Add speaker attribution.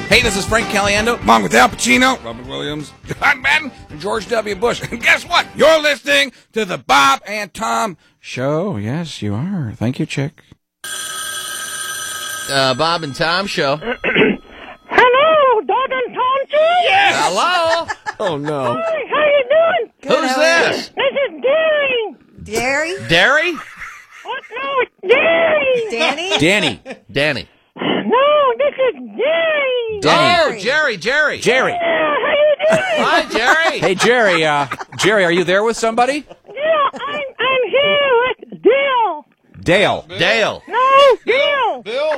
Speaker 1: Hey, this is Frank Caliendo, along with Al Pacino, Robert Williams, John Madden, and George W. Bush. And guess what? You're listening to the Bob and Tom Show. Yes, you are. Thank you, Chick.
Speaker 2: Bob and Tom Show.
Speaker 3: Hello, Doug and Tom Show?
Speaker 1: Yes!
Speaker 2: Hello?
Speaker 4: Oh, no.
Speaker 3: Hi, how you doing?
Speaker 5: Good,
Speaker 2: Who's
Speaker 5: how are
Speaker 2: this?
Speaker 3: This is Gary.
Speaker 5: Jerry?
Speaker 2: Derry?
Speaker 3: What? No, it's Gary.
Speaker 5: Danny?
Speaker 1: Danny.
Speaker 2: Danny.
Speaker 3: No, this is Gary.
Speaker 1: Danny.
Speaker 2: Oh, Jerry.
Speaker 1: Jerry.
Speaker 3: How you doing?
Speaker 2: Hi, Jerry.
Speaker 1: Hey, Jerry. Jerry, are you there with somebody?
Speaker 3: Yeah, I'm here with Dale.
Speaker 1: Dale.
Speaker 2: Dale.
Speaker 3: No, Dale.